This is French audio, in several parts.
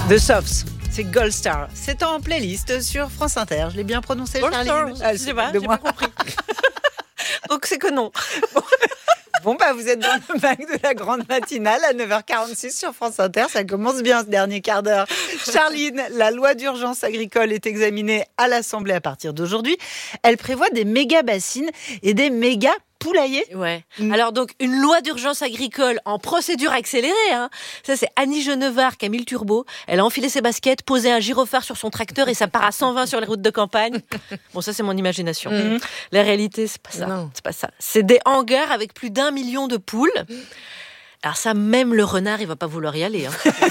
The Softs, c'est Gold Star. C'est en playlist sur France Inter. Je l'ai bien prononcé, Charline. Je sais pas, j'ai pas compris. Donc c'est que non. Bon, vous êtes dans le bac de la grande matinale à 9h46 sur France Inter. Ça commence bien ce dernier quart d'heure. Charline, la loi d'urgence agricole est examinée à l'Assemblée à partir d'aujourd'hui. Elle prévoit des méga bassines et des méga poulailler. Ouais. Alors donc une loi d'urgence agricole en procédure accélérée. Ça c'est Annie Genevard qui a mis le turbo. Elle a enfilé ses baskets, posé un gyrophare sur son tracteur et ça part à 120 sur les routes de campagne. Bon, ça c'est mon imagination. La réalité c'est pas ça. Non. C'est pas ça. C'est des hangars avec plus d'1 million de poules. Alors ça, même le renard, il va pas vouloir y aller.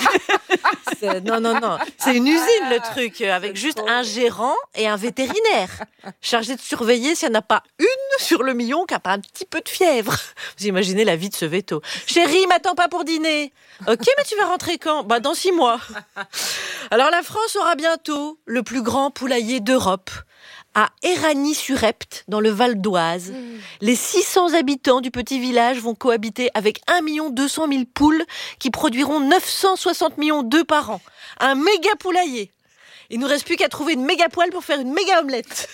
Non. C'est une usine, le truc, avec juste un gérant et un vétérinaire chargé de surveiller s'il n'y en a pas une sur le million qui n'a pas un petit peu de fièvre. Vous imaginez la vie de ce veto. Chérie, m'attends pas pour dîner. Ok, mais tu vas rentrer quand ? Dans 6 mois. Alors la France aura bientôt le plus grand poulailler d'Europe. À Éragny-sur-Epte, dans le Val d'Oise. Les 600 habitants du petit village vont cohabiter avec 1 200 000 poules qui produiront 960 millions d'œufs par an. Un méga poulailler. Il nous reste plus qu'à trouver une méga poêle pour faire une méga omelette.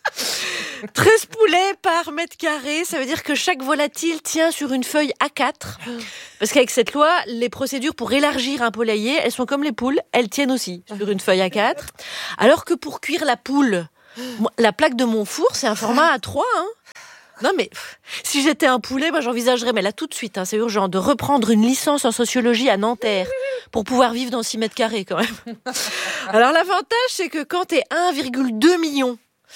13 poulets par mètre carré, ça veut dire que chaque volatile tient sur une feuille A4. Parce qu'avec cette loi, les procédures pour élargir un poulailler, elles sont comme les poules, elles tiennent aussi sur une feuille A4. Alors que pour cuire la poule, la plaque de mon four, c'est un format A3. Non mais, si j'étais un poulet, j'envisagerais, mais là tout de suite, c'est urgent, de reprendre une licence en sociologie à Nanterre pour pouvoir vivre dans 6 mètres carrés quand même. Alors l'avantage, c'est que quand t'es 1,2 million,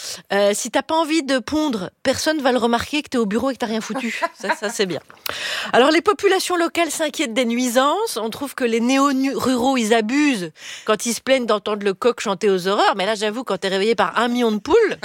si t'as pas envie de pondre, personne va le remarquer que t'es au bureau et que t'as rien foutu. Ça c'est bien. Alors les populations locales s'inquiètent des nuisances. On trouve que les néo-ruraux, ils abusent quand ils se plaignent d'entendre le coq chanter aux horreurs. Mais là, j'avoue, quand t'es réveillé par 1 million de poules,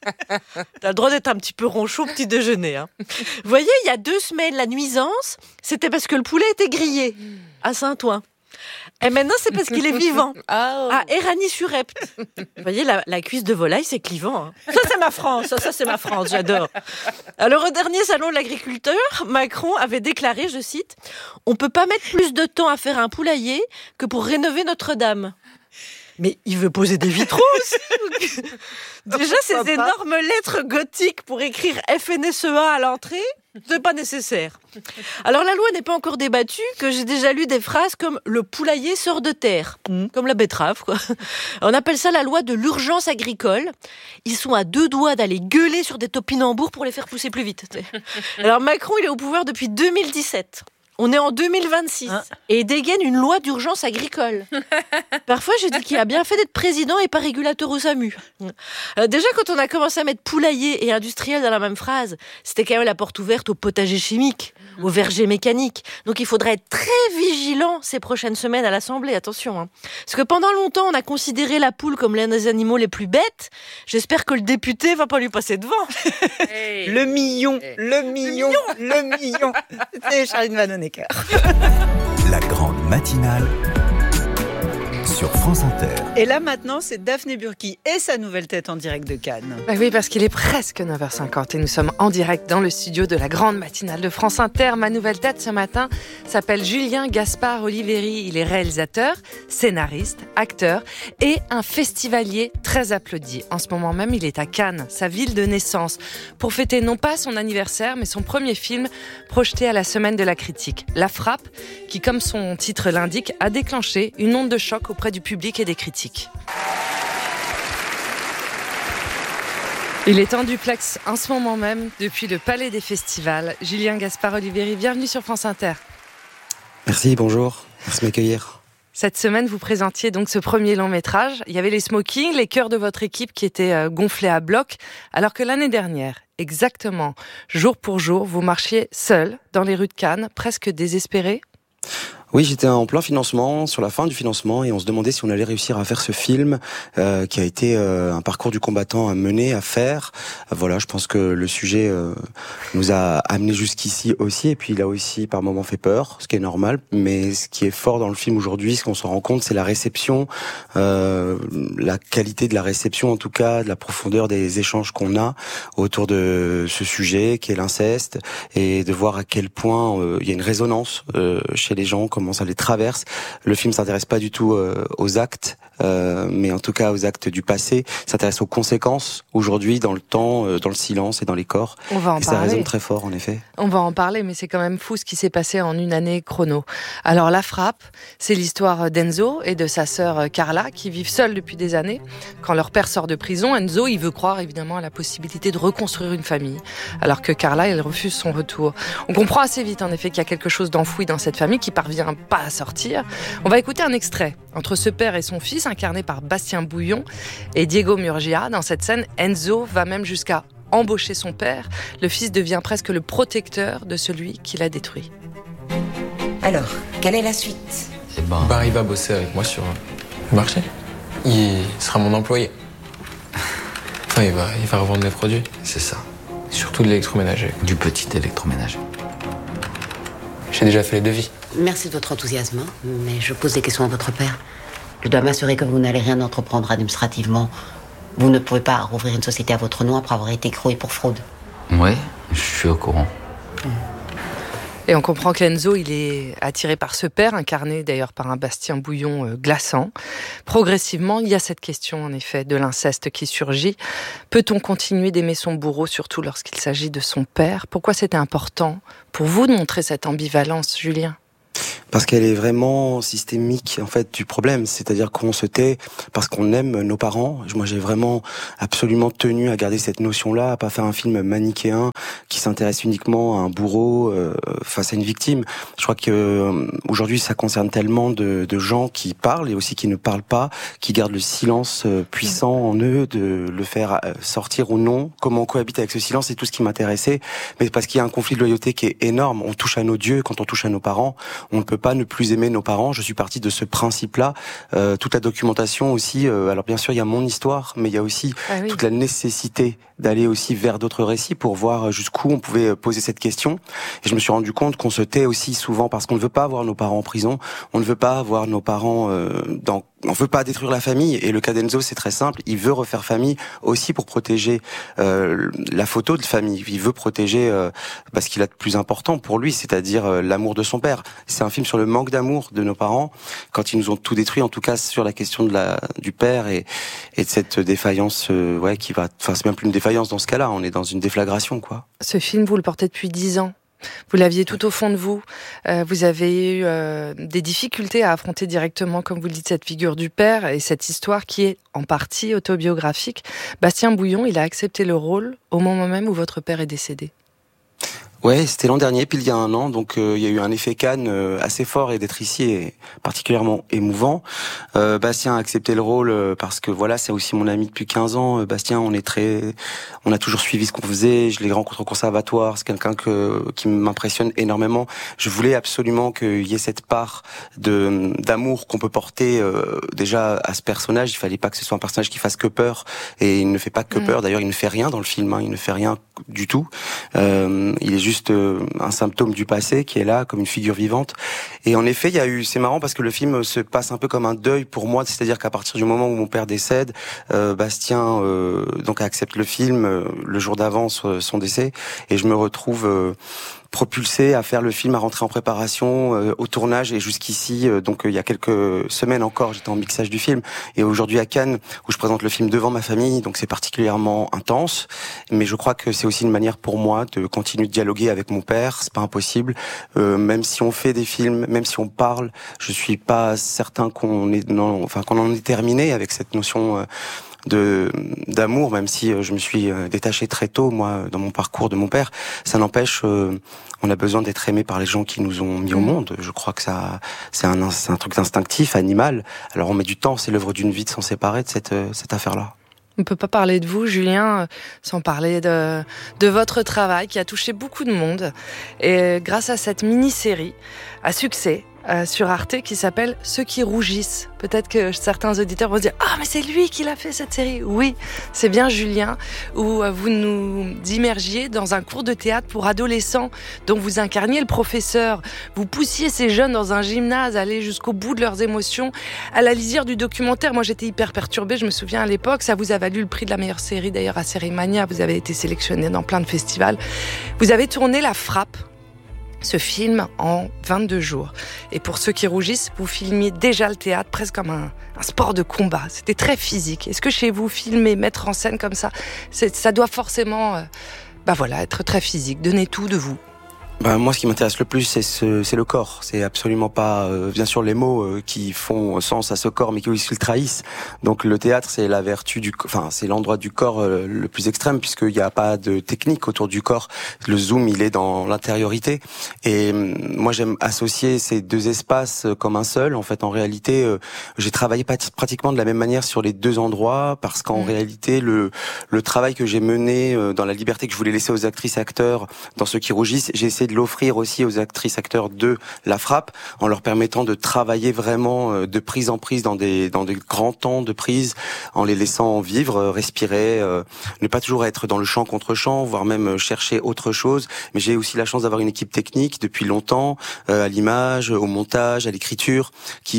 t'as le droit d'être un petit peu ronchon au petit déjeuner. Vous voyez, il y a 2 semaines, la nuisance, c'était parce que le poulet était grillé à Saint-Ouen. Et maintenant, c'est parce qu'il est vivant. À Éragny-sur-Epte. Vous voyez, la cuisse de volaille, c'est clivant. Ça, c'est ma France. Ça, c'est ma France. J'adore. Alors, au dernier salon de l'agriculteur, Macron avait déclaré, je cite, « On peut pas mettre plus de temps à faire un poulailler que pour rénover Notre-Dame. » Mais il veut poser des vitraux aussi. Déjà, ces énormes lettres gothiques pour écrire FNSEA à l'entrée, c'est pas nécessaire. Alors la loi n'est pas encore débattue, que j'ai déjà lu des phrases comme « le poulailler sort de terre », comme la betterave, quoi. On appelle ça la loi de l'urgence agricole. Ils sont à 2 doigts d'aller gueuler sur des topinambours pour les faire pousser plus vite. Alors Macron, il est au pouvoir depuis 2017. On est en 2026 et il dégaine une loi d'urgence agricole. Parfois, je dis qu'il a bien fait d'être président et pas régulateur au SAMU. Déjà, quand on a commencé à mettre poulailler et industriel dans la même phrase, c'était quand même la porte ouverte au potager chimique, au verger mécanique. Donc, il faudrait être très vigilant ces prochaines semaines à l'Assemblée. Attention. Parce que pendant longtemps, on a considéré la poule comme l'un des animaux les plus bêtes. J'espère que le député va pas lui passer devant. Hey. Le million. C'est Charline Vanhoenacker. La grande matinale sur France Inter. Et là maintenant, c'est Daphné Burki et sa nouvelle tête en direct de Cannes. Oui, parce qu'il est presque 9h50 et nous sommes en direct dans le studio de la grande matinale de France Inter. Ma nouvelle tête ce matin s'appelle Julien Gaspard Oliveri. Il est réalisateur, scénariste, acteur et un festivalier très applaudi. En ce moment même, il est à Cannes, sa ville de naissance, pour fêter non pas son anniversaire, mais son premier film projeté à la Semaine de la critique. La Frappe, qui, comme son titre l'indique, a déclenché une onde de choc auprès du public et des critiques. Il est en duplex en ce moment même depuis le Palais des Festivals. Julien Gaspard Oliveri, bienvenue sur France Inter. Merci, bonjour. Merci de m'accueillir. Cette semaine, vous présentiez donc ce premier long métrage. Il y avait les smokings, les chœurs de votre équipe qui étaient gonflés à bloc, alors que l'année dernière, exactement, jour pour jour, vous marchiez seul dans les rues de Cannes, presque désespéré. Oui, j'étais en plein financement, sur la fin du financement, et on se demandait si on allait réussir à faire ce film qui a été un parcours du combattant à mener, à faire. Voilà, je pense que le sujet nous a amené jusqu'ici aussi, et puis il a aussi par moments fait peur, ce qui est normal. Mais ce qui est fort dans le film aujourd'hui, ce qu'on se rend compte, c'est la réception, la qualité de la réception, en tout cas, de la profondeur des échanges qu'on a autour de ce sujet qui est l'inceste, et de voir à quel point il y a une résonance chez les gens, comment ça les traverse. Le film s'intéresse pas du tout aux actes, mais en tout cas aux actes du passé. S'intéresse aux conséquences aujourd'hui, dans le temps, dans le silence et dans les corps. On va en et parler. Ça résonne très fort, en effet. On va en parler, mais c'est quand même fou ce qui s'est passé en une année chrono. Alors, La Frappe, c'est l'histoire d'Enzo et de sa sœur Carla, qui vivent seuls depuis des années. Quand leur père sort de prison, Enzo, il veut croire évidemment à la possibilité de reconstruire une famille, alors que Carla, elle refuse son retour. On comprend assez vite, en effet, qu'il y a quelque chose d'enfoui dans cette famille qui parvient pas à sortir. On va écouter un extrait entre ce père et son fils, incarné par Bastien Bouillon et Diego Murgia. Dans cette scène, Enzo va même jusqu'à embaucher son père. Le fils devient presque le protecteur de celui qui l'a détruit. Alors, quelle est la suite ? Il va bosser avec moi sur le marché. Il sera mon employé. Enfin, il va revendre mes produits. C'est ça. Surtout de l'électroménager. Du petit électroménager. J'ai déjà fait les devis. Merci de votre enthousiasme, mais je pose des questions à votre père. Je dois m'assurer que vous n'allez rien entreprendre administrativement. Vous ne pouvez pas rouvrir une société à votre nom après avoir été écroué pour fraude. Ouais, je suis au courant. Et on comprend qu'Enzo, il est attiré par ce père, incarné d'ailleurs par un Bastien Bouillon glaçant. Progressivement, il y a cette question, en effet, de l'inceste qui surgit. Peut-on continuer d'aimer son bourreau, surtout lorsqu'il s'agit de son père ? Pourquoi c'était important pour vous de montrer cette ambivalence, Julien ? Parce qu'elle est vraiment systémique, en fait, du problème. C'est-à-dire qu'on se tait parce qu'on aime nos parents. Moi, j'ai vraiment absolument tenu à garder cette notion-là, à pas faire un film manichéen qui s'intéresse uniquement à un bourreau face à une victime. Je crois que aujourd'hui, ça concerne tellement de gens qui parlent et aussi qui ne parlent pas, qui gardent le silence puissant en eux, de le faire sortir ou non. Comment on cohabite avec ce silence, c'est tout ce qui m'intéressait. Mais parce qu'il y a un conflit de loyauté qui est énorme. On touche à nos dieux quand on touche à nos parents. On ne peut pas ne plus aimer nos parents. Je suis parti de ce principe-là. Toute la documentation aussi. Alors bien sûr, il y a mon histoire, mais il y a aussi toute la nécessité d'aller aussi vers d'autres récits pour voir jusqu'où on pouvait poser cette question. Et je me suis rendu compte qu'on se tait aussi souvent parce qu'on ne veut pas avoir nos parents en prison. On ne veut pas avoir nos parents on veut pas détruire la famille. Et le cas d'Enzo, c'est très simple. Il veut refaire famille aussi pour protéger la photo de famille. Il veut protéger ce qu'il a de plus important pour lui, c'est-à-dire l'amour de son père. C'est un film sur le manque d'amour de nos parents quand ils nous ont tout détruit, en tout cas sur la question du père et de cette défaillance qui va... Enfin, c'est même plus une défaillance dans ce cas-là, on est dans une déflagration, quoi. Ce film, vous le portez depuis 10 ans. Vous l'aviez tout au fond de vous. Vous avez eu des difficultés à affronter directement, comme vous le dites, cette figure du père et cette histoire qui est en partie autobiographique. Bastien Bouillon, il a accepté le rôle au moment même où votre père est décédé. Ouais, c'était l'an dernier, pile il y a un an, donc il y a eu un effet Cannes assez fort et d'être ici est particulièrement émouvant. Bastien a accepté le rôle parce que voilà, c'est aussi mon ami depuis 15 ans. Bastien, on a toujours suivi ce qu'on faisait. Je l'ai rencontré au conservatoire, c'est quelqu'un qui m'impressionne énormément. Je voulais absolument qu'il y ait cette part d'amour qu'on peut porter déjà à ce personnage. Il fallait pas que ce soit un personnage qui fasse que peur, et il ne fait pas que peur. D'ailleurs, il ne fait rien dans le film, il ne fait rien du tout. Il est juste un symptôme du passé qui est là comme une figure vivante. Et en effet, c'est marrant parce que le film se passe un peu comme un deuil pour moi, c'est-à-dire qu'à partir du moment où mon père décède, Bastien donc accepte le film le jour d'avant son décès, et je me retrouve propulsé à faire le film, à rentrer en préparation, au tournage, et jusqu'ici, donc il y a quelques semaines encore, j'étais en mixage du film, et aujourd'hui à Cannes, où je présente le film devant ma famille, donc c'est particulièrement intense, mais je crois que c'est aussi une manière pour moi de continuer de dialoguer avec mon père, c'est pas impossible, même si on fait des films, même si on parle, je suis pas certain qu'on en est terminé avec cette notion d'amour, même si je me suis détaché très tôt, moi, dans mon parcours de mon père. Ça n'empêche, on a besoin d'être aimé par les gens qui nous ont mis au monde. Je crois que c'est un truc instinctif, animal. Alors on met du temps, c'est l'œuvre d'une vie de s'en séparer de cette affaire-là. On ne peut pas parler de vous, Julien, sans parler de votre travail qui a touché beaucoup de monde. Et grâce à cette mini-série à succès sur Arte qui s'appelle « Ceux qui rougissent ». Peut-être que certains auditeurs vont se dire « Ah, mais c'est lui qui l'a fait cette série !» Oui, c'est bien Julien, où vous nous immergiez dans un cours de théâtre pour adolescents dont vous incarniez le professeur. Vous poussiez ces jeunes dans un gymnase à aller jusqu'au bout de leurs émotions. À la lisière du documentaire, moi j'étais hyper perturbée, je me souviens à l'époque, ça vous a valu le prix de la meilleure série d'ailleurs à Série Mania, vous avez été sélectionné dans plein de festivals. Vous avez tourné La Frappe. ce film en 22 jours. Et pour ceux qui rougissent, vous filmiez déjà le théâtre presque comme un sport de combat. C'était très physique. Est-ce que chez vous, filmer, mettre en scène comme ça, ça doit forcément être très physique, donner tout de vous? Moi, ce qui m'intéresse le plus, c'est le corps. C'est absolument pas, bien sûr, les mots qui font sens à ce corps, mais qui aussi le trahissent. Donc, le théâtre, c'est la vertu c'est l'endroit du corps le plus extrême, puisqu'il n'y a pas de technique autour du corps. Le zoom, il est dans l'intériorité. Et moi, j'aime associer ces deux espaces comme un seul. En fait, en réalité, j'ai travaillé pratiquement de la même manière sur les deux endroits, parce qu'en réalité, le travail que j'ai mené dans la liberté que je voulais laisser aux actrices et acteurs dans Ceux qui rougissent, j'ai essayé de l'offrir aussi aux actrices acteurs de La Frappe, en leur permettant de travailler vraiment de prise en prise dans des grands temps de prise, en les laissant vivre, respirer, ne pas toujours être dans le chant contre chant, voire même chercher autre chose. Mais j'ai aussi la chance d'avoir une équipe technique depuis longtemps, à l'image, au montage, à l'écriture,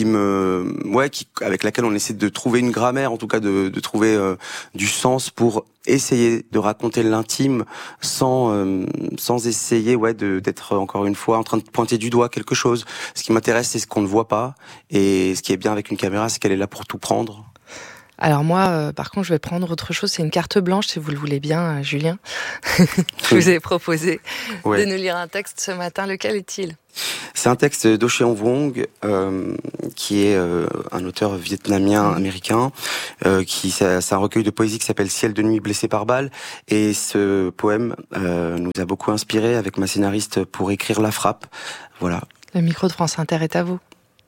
avec laquelle on essaie de trouver une grammaire, en tout cas de trouver du sens pour essayer de raconter l'intime sans essayer d'être encore une fois en train de pointer du doigt quelque chose. Ce qui m'intéresse, c'est ce qu'on ne voit pas, et ce qui est bien avec une caméra, c'est qu'elle est là pour tout prendre. Alors moi, par contre, je vais prendre autre chose. C'est une carte blanche, si vous le voulez bien, Julien. Je vous ai proposé de nous lire un texte ce matin. Lequel est-il ? C'est un texte d'O Cheong Vong, qui est un auteur vietnamien-américain, c'est un recueil de poésie qui s'appelle Ciel de nuit blessé par balle. Et ce poème nous a beaucoup inspiré avec ma scénariste pour écrire La Frappe. Voilà. Le micro de France Inter est à vous.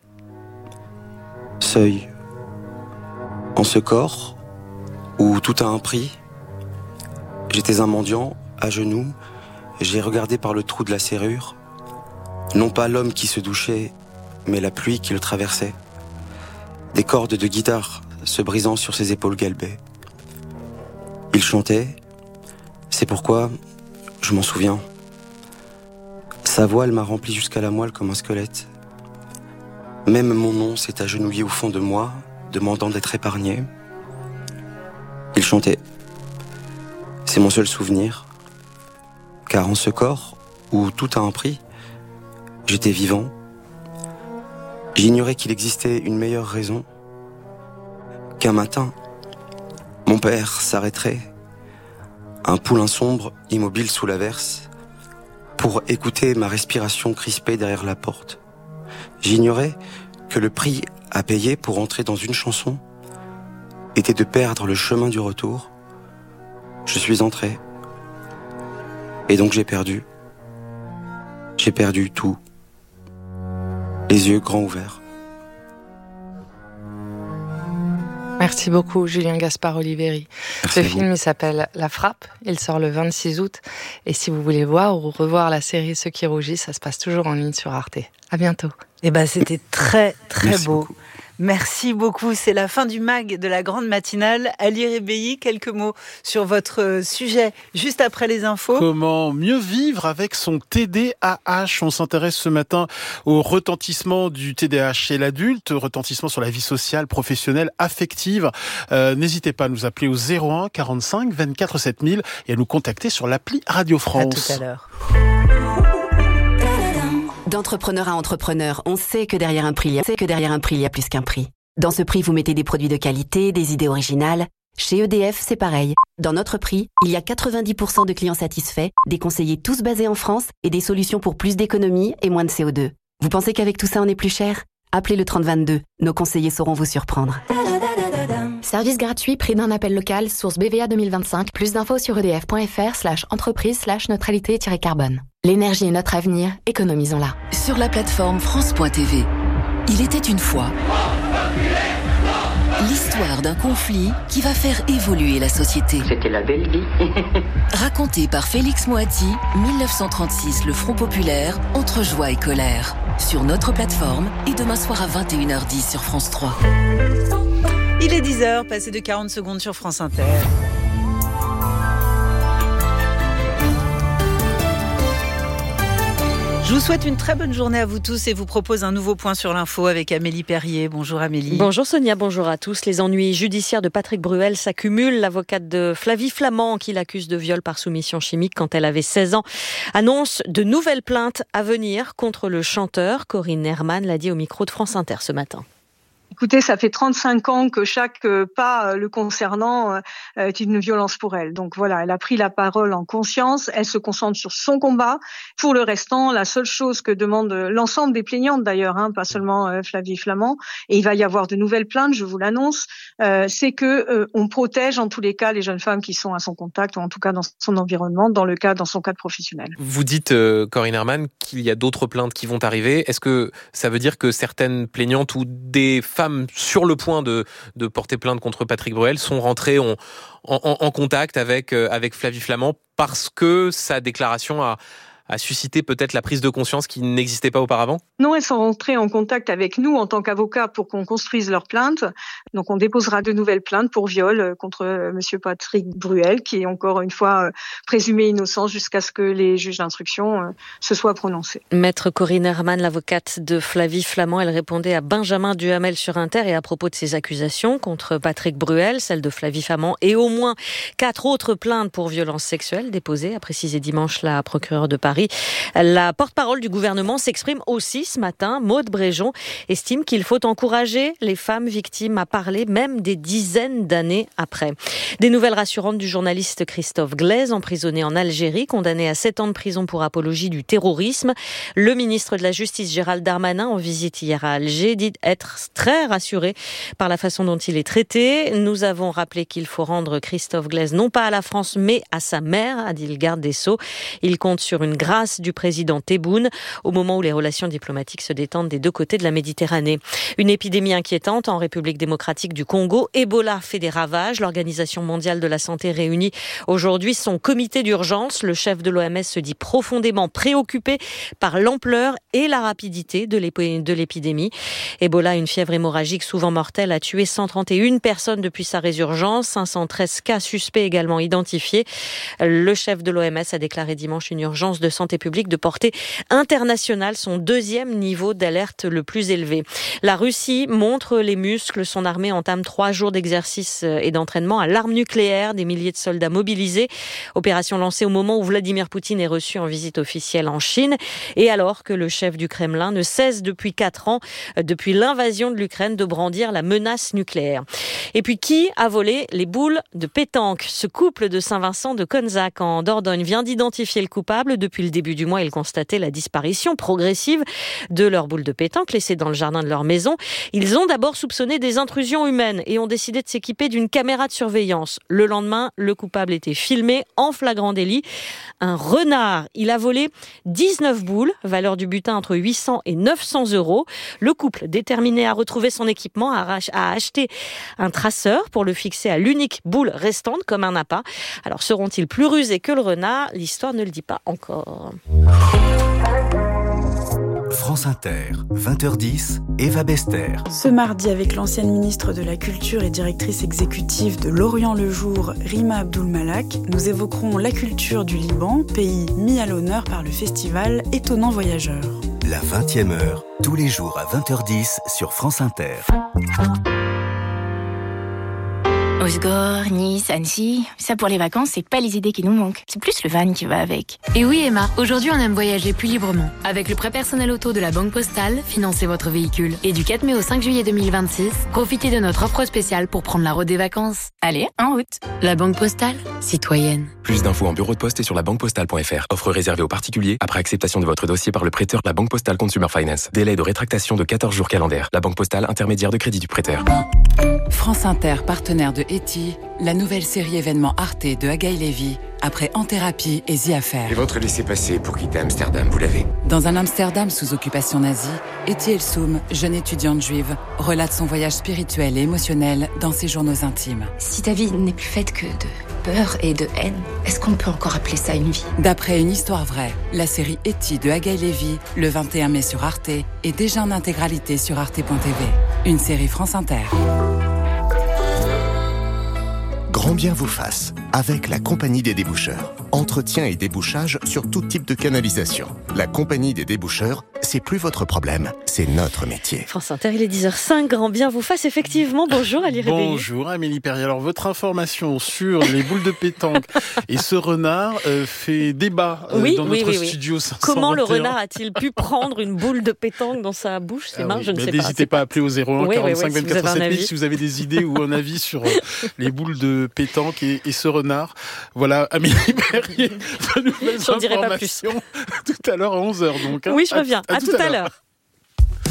Seuil. En ce corps, où tout a un prix, j'étais un mendiant, à genoux, et j'ai regardé par le trou de la serrure, non pas l'homme qui se douchait, mais la pluie qui le traversait. Des cordes de guitare se brisant sur ses épaules galbées. Il chantait, c'est pourquoi je m'en souviens. Sa voix, elle m'a rempli jusqu'à la moelle comme un squelette. Même mon nom s'est agenouillé au fond de moi, demandant d'être épargné. Il chantait. C'est mon seul souvenir. Car en ce corps, où tout a un prix, j'étais vivant. J'ignorais qu'il existait une meilleure raison. Qu'un matin, mon père s'arrêterait, un poulain sombre, immobile sous l'averse, pour écouter ma respiration crispée derrière la porte. J'ignorais que le prix à payer pour entrer dans une chanson était de perdre le chemin du retour. Je suis entré. Et donc j'ai perdu. J'ai perdu tout. Les yeux grands ouverts. Merci beaucoup, Julien Gaspard Oliveri. Ce film, il s'appelle La Frappe. Il sort le 26 août. Et si vous voulez voir ou revoir la série Ceux qui rougissent, ça se passe toujours en ligne sur Arte. À bientôt. C'était très, très Merci beau. beaucoup. Merci beaucoup. C'est la fin du MAG de la grande matinale. Ali Rebéi, quelques mots sur votre sujet juste après les infos. Comment mieux vivre avec son TDAH ? On s'intéresse ce matin au retentissement du TDAH chez l'adulte, retentissement sur la vie sociale, professionnelle, affective. N'hésitez pas à nous appeler au 01 45 24 7000 et à nous contacter sur l'appli Radio France. À tout à l'heure. D'entrepreneur à entrepreneur, on sait que derrière un prix, il y a plus qu'un prix. Dans ce prix, vous mettez des produits de qualité, des idées originales. Chez EDF, c'est pareil. Dans notre prix, il y a 90% de clients satisfaits, des conseillers tous basés en France et des solutions pour plus d'économie et moins de CO2. Vous pensez qu'avec tout ça, on est plus cher ? Appelez le 3022. Nos conseillers sauront vous surprendre. Service gratuit, prix d'un appel local, source BVA 2025. Plus d'infos sur edf.fr/entreprise/neutralité-carbone. L'énergie est notre avenir, économisons-la. Sur la plateforme France.tv, il était une fois l'histoire d'un conflit qui va faire évoluer la société. C'était la belle vie. Raconté par Félix Moati, 1936, le Front populaire, entre joie et colère. Sur notre plateforme et demain soir à 21h10 sur France 3. Il est 10h, passé de 40 secondes sur France Inter. Je vous souhaite une très bonne journée à vous tous et vous propose un nouveau point sur l'info avec Amélie Perrier. Bonjour Amélie. Bonjour Sonia, bonjour à tous. Les ennuis judiciaires de Patrick Bruel s'accumulent. L'avocate de Flavie Flament, qui l'accuse de viol par soumission chimique quand elle avait 16 ans, annonce de nouvelles plaintes à venir contre le chanteur. Corinne Herman l'a dit au micro de France Inter ce matin. Écoutez, ça fait 35 ans que chaque pas le concernant est une violence pour elle. Donc voilà, elle a pris la parole en conscience, elle se concentre sur son combat. Pour le restant, la seule chose que demande l'ensemble des plaignantes d'ailleurs, pas seulement Flavie Flament, et il va y avoir de nouvelles plaintes, je vous l'annonce, c'est que on protège en tous les cas les jeunes femmes qui sont à son contact, ou en tout cas dans son environnement, dans son cadre professionnel. Vous dites, Corinne Herman, qu'il y a d'autres plaintes qui vont arriver. Est-ce que ça veut dire que certaines plaignantes ou des femmes sur le point de porter plainte contre Patrick Bruel sont rentrées en contact avec Flavie Flament parce que sa déclaration a suscité peut-être la prise de conscience qui n'existait pas auparavant ? Non, elles sont rentrées en contact avec nous en tant qu'avocats pour qu'on construise leur plainte. Donc on déposera de nouvelles plaintes pour viol contre monsieur Patrick Bruel, qui est encore une fois présumé innocent jusqu'à ce que les juges d'instruction se soient prononcés. Maître Corinne Herman, l'avocate de Flavie Flament, elle répondait à Benjamin Duhamel sur Inter et à propos de ses accusations contre Patrick Bruel, celle de Flavie Flament et au moins 4 autres plaintes pour violences sexuelles déposées, a précisé dimanche la procureure de Paris. La porte-parole du gouvernement s'exprime aussi ce matin. Maude Bréjon estime qu'il faut encourager les femmes victimes à parler, même des dizaines d'années après. Des nouvelles rassurantes du journaliste Christophe Glaise, emprisonné en Algérie, condamné à 7 ans de prison pour apologie du terrorisme. Le ministre de la Justice, Gérald Darmanin, en visite hier à Alger, dit être très rassuré par la façon dont il est traité. Nous avons rappelé qu'il faut rendre Christophe Glaise non pas à la France, mais à sa mère, a dit le garde des Sceaux. Il compte sur une grâce du président Tebboune au moment où les relations diplomatiques se détendent des deux côtés de la Méditerranée. Une épidémie inquiétante en République démocratique du Congo. Ebola fait des ravages. L'Organisation mondiale de la santé réunit aujourd'hui son comité d'urgence. Le chef de l'OMS se dit profondément préoccupé par l'ampleur et la rapidité de l'épidémie. Ebola, une fièvre hémorragique souvent mortelle, a tué 131 personnes depuis sa résurgence. 513 cas suspects également identifiés. Le chef de l'OMS a déclaré dimanche une urgence de santé publique de portée internationale, son 2e niveau d'alerte le plus élevé. La Russie montre les muscles. Son armée entame 3 jours d'exercice et d'entraînement à l'arme nucléaire. Des milliers de soldats mobilisés. Opération lancée au moment où Vladimir Poutine est reçu en visite officielle en Chine. Et alors que le chef du Kremlin ne cesse depuis 4 ans, depuis l'invasion de l'Ukraine, de brandir la menace nucléaire. Et puis, qui a volé les boules de pétanque ? Ce couple de Saint-Vincent de Conzac en Dordogne vient d'identifier le coupable. Depuis le début du mois, ils constataient la disparition progressive de leurs boules de pétanque laissées dans le jardin de leur maison. Ils ont d'abord soupçonné des intrusions humaines et ont décidé de s'équiper d'une caméra de surveillance. Le lendemain, le coupable était filmé en flagrant délit. Un renard, il a volé 19 boules, valeur du butin entre 800 et 900 €. Le couple, déterminé à retrouver son équipement, a acheté un traceur pour le fixer à l'unique boule restante comme un appât. Alors seront-ils plus rusés que le renard ? L'histoire ne le dit pas encore. France Inter, 20h10, Eva Bester. Ce mardi, avec l'ancienne ministre de la Culture et directrice exécutive de L'Orient le Jour, Rima Abdul-Malak, nous évoquerons la culture du Liban, pays mis à l'honneur par le festival Étonnant Voyageur. La 20e heure, tous les jours à 20h10 sur France Inter. Osgore, Nice, Annecy, ça pour les vacances, c'est pas les idées qui nous manquent. C'est plus le van qui va avec. Et oui Emma, aujourd'hui on aime voyager plus librement. Avec le prêt personnel auto de la Banque Postale, financez votre véhicule. Et du 4 mai au 5 juillet 2026, profitez de notre offre spéciale pour prendre la route des vacances. Allez, en route. La Banque Postale, citoyenne. Plus d'infos en bureau de poste et sur labanquepostale.fr. Offre réservée aux particuliers après acceptation de votre dossier par le prêteur La Banque Postale Consumer Finance. Délai de rétractation de 14 jours calendaires. La Banque Postale, intermédiaire de crédit du prêteur. France Inter, partenaire de Eti, la nouvelle série événement Arte de Agaï Lévy, après En Thérapie et The Affair. Et votre laissez-passer pour quitter Amsterdam, vous l'avez ? Dans un Amsterdam sous occupation nazie, Eti Elsoum, jeune étudiante juive, relate son voyage spirituel et émotionnel dans ses journaux intimes. Si ta vie n'est plus faite que de peur et de haine, est-ce qu'on peut encore appeler ça une vie ? D'après une histoire vraie, la série Eti de Agaï Lévy, le 21 mai sur Arte, est déjà en intégralité sur arte.tv. Une série France Inter. grand bien vous fasse avec la Compagnie des déboucheurs. Entretien et débouchage sur tout type de canalisation. La Compagnie des déboucheurs, c'est plus votre problème, c'est notre métier. France Inter, il est 10h05, grand bien vous fasse effectivement. Bonjour Ali Rébelli. Bonjour Amélie Perrier. Alors votre information sur les boules de pétanque et ce renard fait débat dans notre studio 521. Comment le renard a-t-il pu prendre une boule de pétanque dans sa bouche, ses mains, je ne sais pas. N'hésitez pas à appeler au 01 45 24 7000 si vous avez des idées ou un avis sur les boules de pétanque et ce renard. Voilà, Amélie Perrier, de nouvelles informations tout à l'heure à 11h. Donc, oui, je reviens. À tout à l'heure.